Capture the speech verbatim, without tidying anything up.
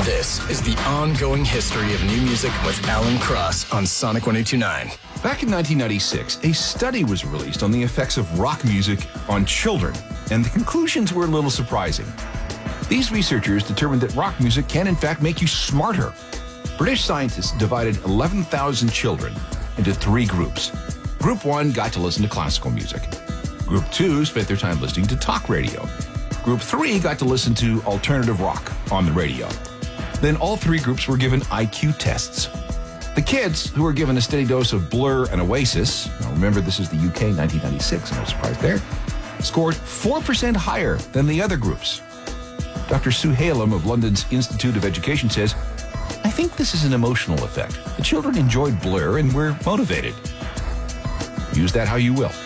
This is the ongoing history of new music with Alan Cross on Sonic one oh two point nine. Back in nineteen ninety-six, a study was released on the effects of rock music on children, and the conclusions were a little surprising. These researchers determined that rock music can, in fact, make you smarter. British scientists divided eleven thousand children into three groups. Group one got to listen to classical music. Group two spent their time listening to talk radio. Group three got to listen to alternative rock on the radio. Then all three groups were given I Q tests. The kids, who were given a steady dose of Blur and Oasis, now remember this is the U K, nineteen ninety-six, no surprise there, scored four percent higher than the other groups. Doctor Sue Halem of London's Institute of Education says, "I think this is an emotional effect. The children enjoyed Blur and were motivated." Use that how you will.